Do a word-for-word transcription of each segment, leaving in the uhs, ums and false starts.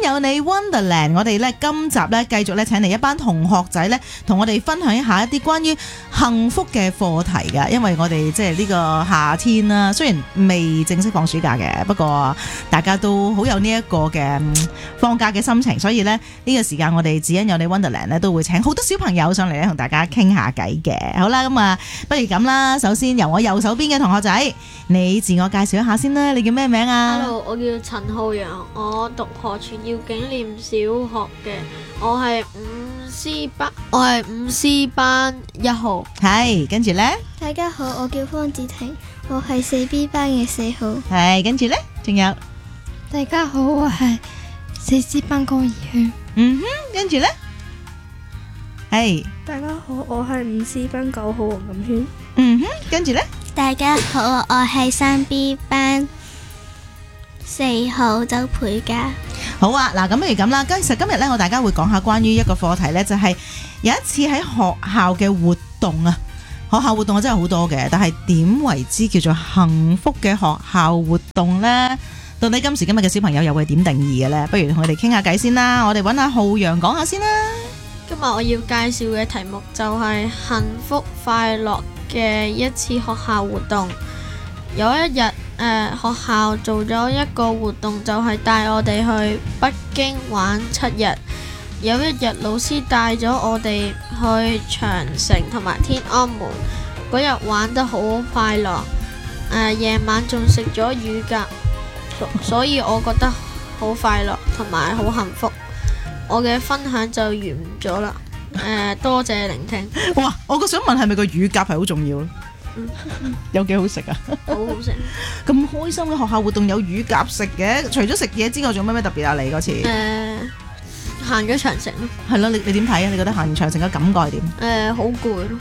有你 Wonderland， 我哋咧今集咧繼續咧請嚟一班同學仔咧，同我哋分享一下一啲關於幸福嘅課題㗎。因為我哋即係呢個夏天啦，雖然未正式放暑假嘅，不過大家都好有呢一個嘅放假嘅心情，所以咧呢個時間我哋只因有你 Wonderland 咧都會請好多小朋友上嚟咧同大家傾下偈嘅。好啦，咁啊，不如咁啦，首先由我右手邊嘅同學仔，你自我介紹一下先啦，你叫咩名啊 Hello， 我叫陳浩陽，我讀何傳耀紀念小學嘅，我係五 C 班，我係五 C 班一號。 係，跟住呢？ 大家好，我叫方子婷，我係四 B 班嘅四號。 係，跟住呢？仲有？ 大家好，我係四 C 班江怡軒。 嗯哼，跟住呢？係。 大家好，我係五 C 班九號黃錦軒。 嗯哼，跟住呢？ 大家好，我係三 B 班四號周培嘉。 好啊，嗱，咁不如咁啦，其實今日咧，我大家會講下關於一個課題咧，就係有一次喺學校嘅活動啊，學校活動真係好多嘅，但係點為之叫做幸福嘅學校活動呢？到底今時今日嘅小朋友又會點定義嘅呢？不如同佢哋傾下偈先啦，我哋揾阿浩陽講下先啦。 今日我要介紹嘅題目就係幸福快樂嘅一次學校活動。有一日，誒、呃、學校做咗一個活動，就係帶我哋去北京玩七日。有一日，老師帶咗我哋去長城同埋天安門，嗰日玩得好快樂。誒、呃、夜晚仲食咗乳鴿，所以我覺得好快樂同埋好幸福。我嘅分享就完咗啦。誒、呃，多謝聆聽。 哇！我個想問係咪個乳鴿係好重要咧？ 嗯、 有幾好食啊？ 好好食。 咁開心嘅學校活動有乳鴿食嘅，除咗食嘢之外，仲有咩咩特別啊？你嗰次？ 誒，行咗長城咯。 係咯，你你點睇啊？你覺得行完長城嘅感覺係點？誒、 呃，好攰咯。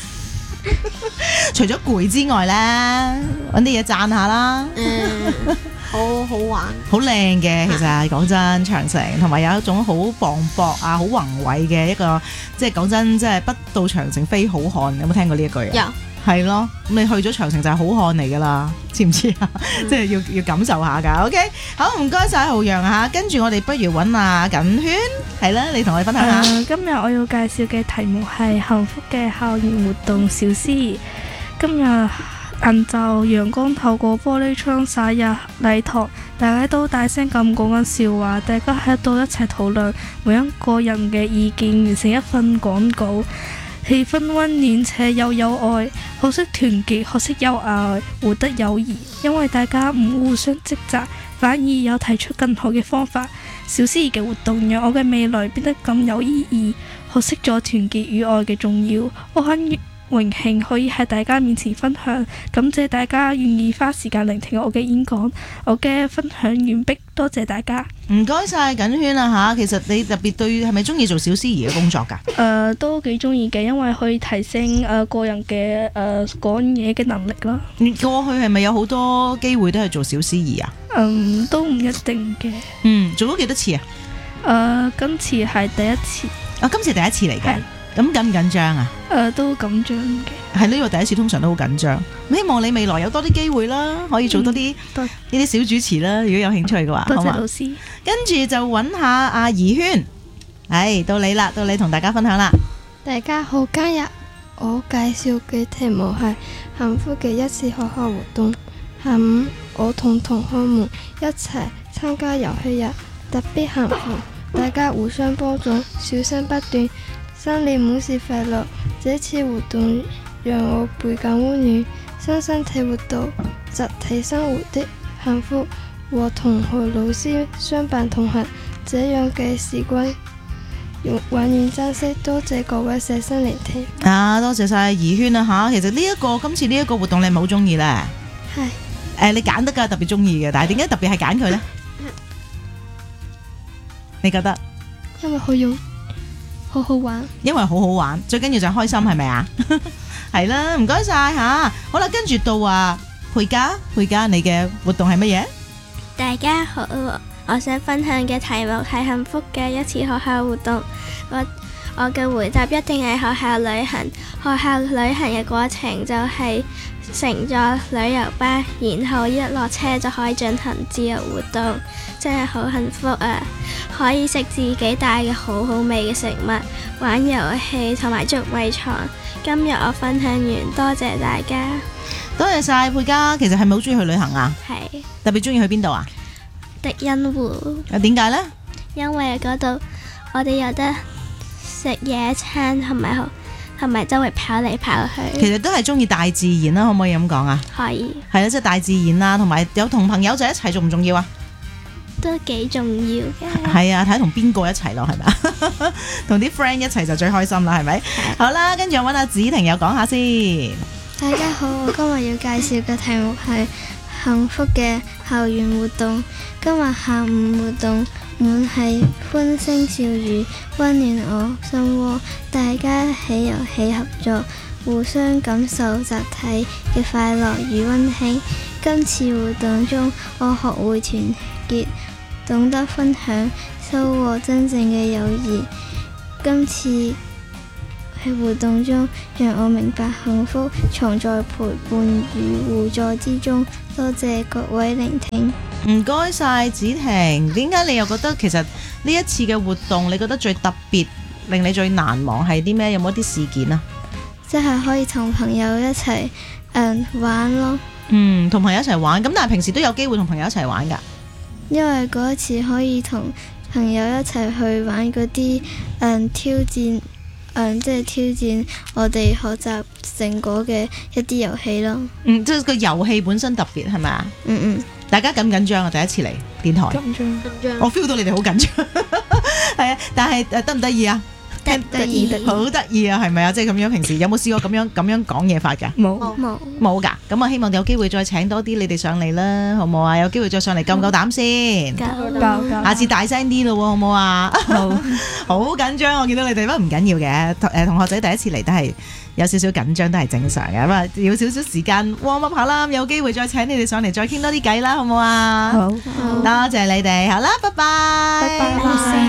除咗攰之外咧，揾啲嘢讚下啦。 誒、呃，好好玩， 好靚嘅，其實講真，長城同埋有一種好磅礴啊、好宏偉嘅一個，即係講真，即係不到長城非好漢。有冇聽過呢一句啊？ 有。 係咯，咁你去咗長城就係好漢嚟噶啦，知唔知啊？嗯、即係要要感受下噶。OK， 好，唔該晒浩陽吓，跟住我哋不如揾阿錦軒，係啦，你同我哋分享下。 呃、今日我要介紹嘅題目係幸福嘅校園活動小詩。今日晏晝陽光透過玻璃窗灑入禮堂，大家都大聲咁講緊笑話，大家喺度一齊討論每一個人嘅意見，完成一份講稿。氣氛溫暖且又有愛，學識團結，學識友愛，活得友誼。因為大家唔互相指責，反而有提出更好嘅方法。小詩兒嘅活動讓我嘅未來變得咁有意義，學識咗團結與愛嘅重要。我很榮幸可以喺大家面前分享，感謝大家願意花時間聆聽我嘅演講。我嘅分享完畢，多謝大家。 唔該晒錦軒啊吓，其實你特別對係咪中意做小詩兒嘅工作㗎？ 誒、呃，都幾中意嘅，因為可以提升誒、呃、個人嘅誒講嘢嘅能力啦。 過去係咪有好多機會都係做小詩兒啊？ 嗯，都唔一定嘅。 嗯，做咗幾多次啊？ 誒、呃，今次係第一次。 啊，今次第一次嚟嘅。咁緊唔緊張啊？ 誒、呃，都緊張嘅。 係呢個第一次，通常都好緊張。希望你未來有多啲機會啦，可以做多啲呢啲小主持啦。如果有興趣嘅話， 多謝好嗎？ 老師。 跟住就揾下阿怡軒，係到你啦，到你同大家分享啦。 大家好，今日我介紹嘅題目係幸福嘅一次學校活動。下午我同同學們一齊參加遊戲日，特別幸福，大家互相幫助，笑聲不斷。新年滿是快樂，這次活動讓我倍感溫暖，深深體會到集體生活的幸福，和同學老師相伴同行，這樣嘅時光永永遠珍惜。多謝各位細心聆聽。 啊，多謝晒怡軒啊吓，其實呢、這、一個今次呢一個活動你係咪好中意呢？ 係。誒、 呃，你揀得噶特別中意嘅，但係點解特別係揀佢呢？你覺得？ 因為好有。好好玩， 因為好好玩，最緊要就係開心，係咪啊？係啦，唔該晒吓。好啦，跟住到啊，培嘉，培嘉，你嘅活動係乜嘢？ 大家好，我想分享嘅題目係幸福嘅一次學校活動。我我嘅回答一定係學校旅行。學校旅行嘅過程就係乘坐旅遊巴，然後一落車就可以進行自由活動，真係好幸福啊！ 可以食自己帶嘅好好味嘅食物，玩遊戲同埋捉迷藏。今日我分享完，多謝大家。 多謝晒佩嘉，其實係咪好中意去旅行啊？ 係特別中意去邊度啊？ 迪欣湖， 啊，點解呢？ 因為嗰度我哋有得食野餐，同埋同埋周圍跑嚟跑去。 其實都係中意大自然啦，可唔可以咁講啊？ 可以， 係啦，即係大自然啦，同埋有同朋友仔一齊重唔重要啊？ 都幾重要嘅。 係啊，睇同邊個一齊咯，係咪？同啲 friend 一齊就最開心啦，係咪？好啦，跟住我揾阿子婷又講下先。 大家好，我今日要介紹嘅題目係幸福嘅校園活動。今日下午活動滿係歡聲笑語，溫暖我心窩。大家一起遊戲合作，互相感受集體嘅快樂與溫馨。今次活動中，我學會團結，懂得分享，收穫真正嘅友誼。今次喺活動中，讓我明白幸福藏在陪伴與互助之中。多謝各位聆聽。 唔該晒子婷，點解你又覺得其實呢一次嘅活動，你覺得最特別，令你最難忘係啲咩？有冇一啲事件啊？ 即係可以同朋友一齊、嗯、玩咯。 嗯，同朋友一齊玩，咁但係平時都有機會同朋友一齊玩㗎。 因為嗰一次可以同朋友一齊去玩嗰啲誒挑戰。嗯，即係挑戰我哋學習成果嘅一啲遊戲咯。 嗯，即係個遊戲本身特別係咪啊？ 嗯嗯。 大家緊唔緊張啊？第一次嚟電台。 緊張。 緊張。 我 feel 到你哋好緊張。係啊，但係誒得唔得意啊？ 得得意， 好得意啊，係咪啊？即係咁樣，平時有冇試過咁樣咁樣講嘢法㗎？ 冇冇冇㗎。咁啊，希望有機會再請多啲你哋上嚟啦，好唔好啊？有機會再上嚟，夠唔夠膽先？ 夠夠夠下次大聲啲咯，好唔好啊？ 好好緊張，我見到你哋，不過唔緊要嘅。誒，同學仔第一次嚟都係有少少緊張，都係正常嘅。咁啊，要少少時間 warm up 下啦。有機會再請你哋上嚟，再傾多啲偈啦，好唔好啊？ 好， 多謝你哋，好啦，拜拜。 拜拜。